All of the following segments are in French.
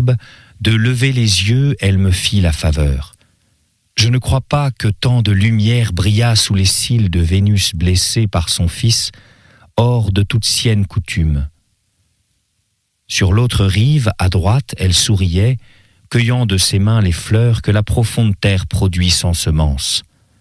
superbe, de lever les yeux, elle me fit la faveur. Je ne crois pas que tant de lumière brillât sous les cils de Vénus blessée par son fils, hors de toute sienne coutume. Sur l'autre rive, à droite, elle souriait, cueillant de ses mains les fleurs que la profonde terre produit sans semence.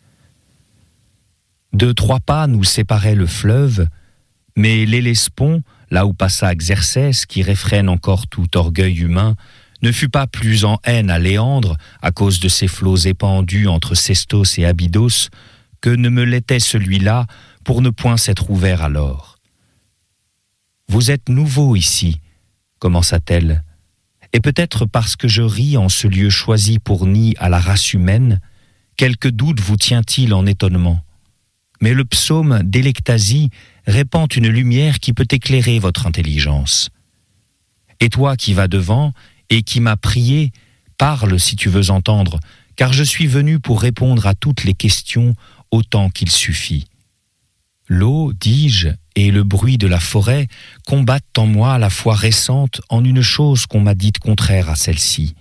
De 3 pas nous séparait le fleuve, mais l'Hellespont, là où passa Xerxès, qui réfrène encore tout orgueil humain, ne fut pas plus en haine à Léandre, à cause de ses flots épandus entre Sestos et Abydos, que ne me l'était celui-là, pour ne point s'être ouvert alors. « Vous êtes nouveau ici », commença-t-elle, « et peut-être parce que je ris en ce lieu choisi pour nid à la race humaine, quelque doute vous tient-il en étonnement. Mais le psaume d'Électasie répand une lumière qui peut éclairer votre intelligence. Et toi qui vas devant et qui m'as prié, parle si tu veux entendre, car je suis venu pour répondre à toutes les questions autant qu'il suffit. L'eau, dis-je, et le bruit de la forêt combattent en moi la foi récente en une chose qu'on m'a dite contraire à celle-ci.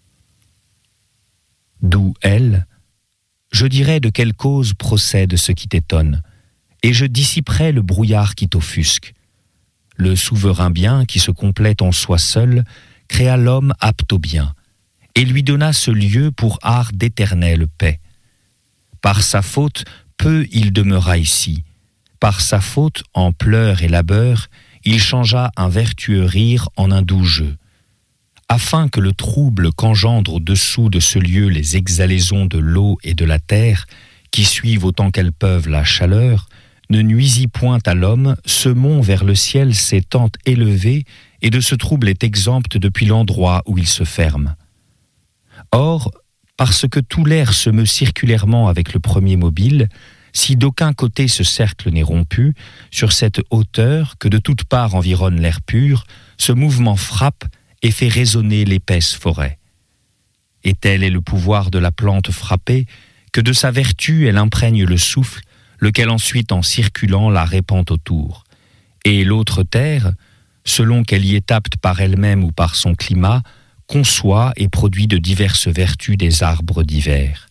D'où elle, je dirais de quelle cause procède ce qui t'étonne, et je dissiperai le brouillard qui t'offusque. Le souverain bien qui se complète en soi seul créa l'homme apte au bien, et lui donna ce lieu pour art d'éternelle paix. Par sa faute, peu il demeura ici. Par sa faute, en pleurs et labeurs, il changea un vertueux rire en un doux jeu. Afin que le trouble qu'engendrent au-dessous de ce lieu les exhalaisons de l'eau et de la terre, qui suivent autant qu'elles peuvent la chaleur, ne nuisit point à l'homme, ce mont vers le ciel s'est tant élevé, et de ce trouble est exempt depuis l'endroit où il se ferme. Or, parce que tout l'air se meut circulairement avec le premier mobile, si d'aucun côté ce cercle n'est rompu, sur cette hauteur que de toutes parts environne l'air pur, ce mouvement frappe et fait résonner l'épaisse forêt. Et tel est le pouvoir de la plante frappée, que de sa vertu elle imprègne le souffle, lequel ensuite en circulant la répand autour. Et l'autre terre, selon qu'elle y est apte par elle-même ou par son climat, conçoit et produit de diverses vertus des arbres divers.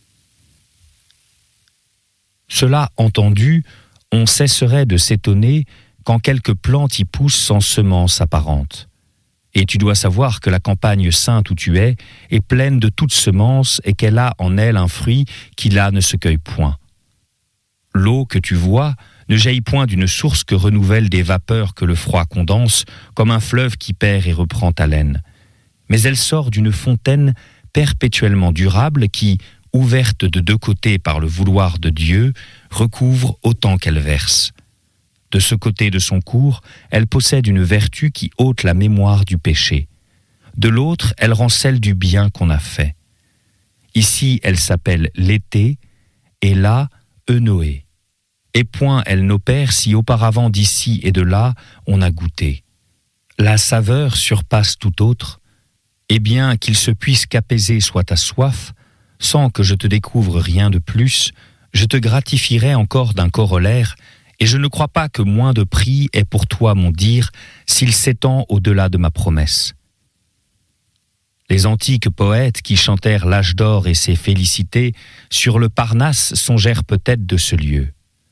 Cela entendu, on cesserait de s'étonner quand quelque plante y pousse sans semence apparente. Et tu dois savoir que la campagne sainte où tu es est pleine de toutes semences et qu'elle a en elle un fruit qui là ne se cueille point. L'eau que tu vois ne jaillit point d'une source que renouvelle des vapeurs que le froid condense, comme un fleuve qui perd et reprend haleine. Mais elle sort d'une fontaine perpétuellement durable qui, ouverte de 2 côtés par le vouloir de Dieu, recouvre autant qu'elle verse. De ce côté de son cours, elle possède une vertu qui ôte la mémoire du péché. De l'autre, elle rend celle du bien qu'on a fait. Ici, elle s'appelle l'été, et là, Eunoé. Et point elle n'opère si auparavant d'ici et de là, on a goûté. La saveur surpasse tout autre, et bien qu'il se puisse qu'apaiser soit ta soif, sans que je te découvre rien de plus, je te gratifierai encore d'un corollaire, et je ne crois pas que moins de prix est pour toi mon dire, s'il s'étend au-delà de ma promesse. Les antiques poètes qui chantèrent l'âge d'or et ses félicités sur le Parnasse songèrent peut-être de ce lieu.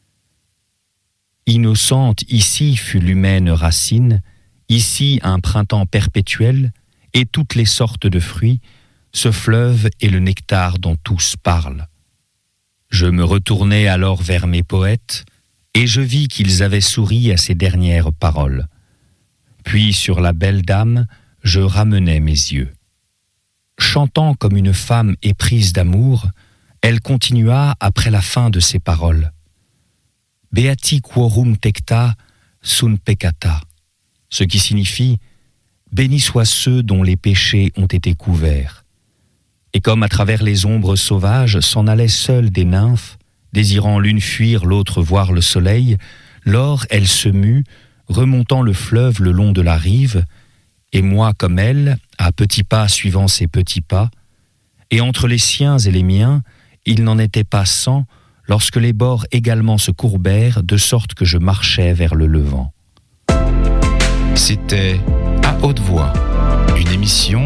Innocente ici fut l'humaine racine, ici un printemps perpétuel, et toutes les sortes de fruits, ce fleuve est le nectar dont tous parlent. Je me retournai alors vers mes poètes, et je vis qu'ils avaient souri à ces dernières paroles. Puis sur la belle dame, je ramenai mes yeux. Chantant comme une femme éprise d'amour, elle continua après la fin de ces paroles. Beati quorum tecta sun peccata, ce qui signifie « Bénis soient ceux dont les péchés ont été couverts ». Et comme à travers les ombres sauvages s'en allaient seules des nymphes, désirant l'une fuir, l'autre voir le soleil, lors elle se mut, remontant le fleuve le long de la rive, et moi comme elle, à petits pas suivant ses petits pas, et entre les siens et les miens, il n'en était pas 100, lorsque les bords également se courbèrent, de sorte que je marchais vers le levant. C'était À haute voix, une émission